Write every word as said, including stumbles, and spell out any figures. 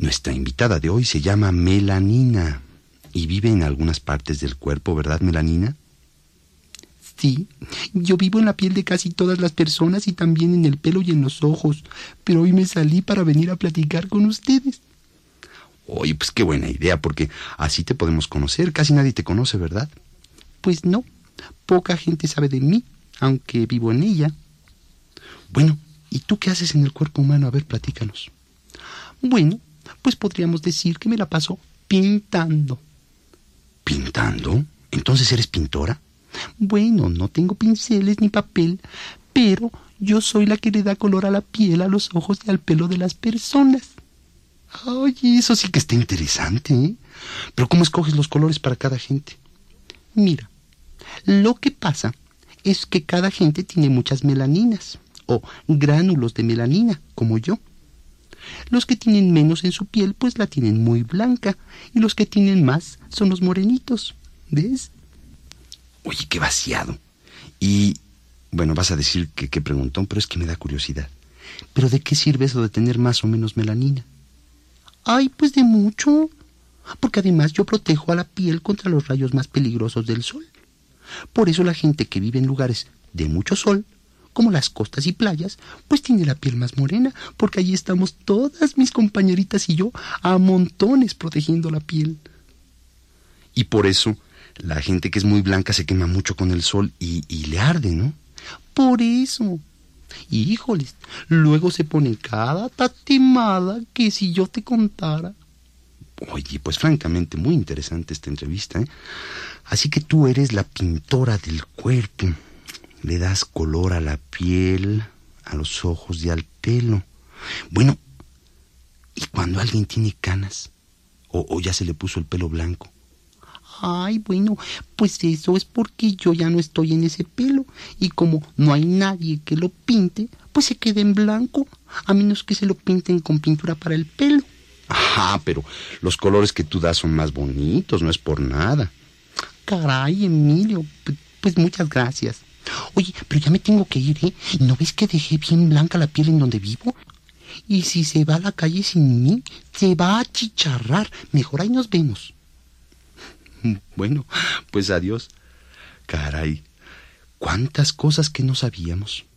Nuestra invitada de hoy se llama Melanina y vive en algunas partes del cuerpo, ¿verdad, Melanina? Sí, yo vivo en la piel de casi todas las personas y también en el pelo y en los ojos, pero hoy me salí para venir a platicar con ustedes. Oye, pues qué buena idea, porque así te podemos conocer. Casi nadie te conoce, ¿verdad? Pues no, poca gente sabe de mí, aunque vivo en ella. Bueno, ¿y tú qué haces en el cuerpo humano? A ver, platícanos. Bueno, pues podríamos decir que me la paso pintando. ¿Pintando? ¿Entonces eres pintora? Bueno, no tengo pinceles ni papel, pero yo soy la que le da color a la piel, a los ojos y al pelo de las personas. Oye, eso sí que está interesante, ¿eh? Pero ¿cómo escoges los colores para cada gente? Mira, lo que pasa es que cada gente tiene muchas melaninas, o gránulos de melanina, como yo. Los que tienen menos en su piel, pues la tienen muy blanca, y los que tienen más son los morenitos, ¿ves? Oye, qué vaciado. Y, bueno, vas a decir que qué preguntón, pero es que me da curiosidad. ¿Pero de qué sirve eso de tener más o menos melanina? Ay, pues de mucho. Porque además yo protejo a la piel contra los rayos más peligrosos del sol. Por eso la gente que vive en lugares de mucho sol, como las costas y playas, pues tiene la piel más morena, porque allí estamos todas mis compañeritas y yo a montones protegiendo la piel. Y por eso la gente que es muy blanca se quema mucho con el sol y, y le arde, ¿no? Por eso. Y híjoles, luego se pone cada tatimada que si yo te contara. Oye, pues francamente muy interesante esta entrevista, ¿eh? Así que tú eres la pintora del cuerpo. Le das color a la piel, a los ojos y al pelo. Bueno, ¿y cuando alguien tiene canas? ¿O, o ya se le puso el pelo blanco? Ay, bueno, pues eso es porque yo ya no estoy en ese pelo. Y como no hay nadie que lo pinte, pues se queda en blanco, a menos que se lo pinten con pintura para el pelo. Ajá, pero los colores que tú das son más bonitos, no es por nada. Caray, Emilio, pues muchas gracias. Oye, pero ya me tengo que ir, ¿eh? ¿No ves que dejé bien blanca la piel en donde vivo? Y si se va a la calle sin mí, se va a achicharrar. Mejor ahí nos vemos. Bueno, pues adiós. Caray, cuántas cosas que no sabíamos.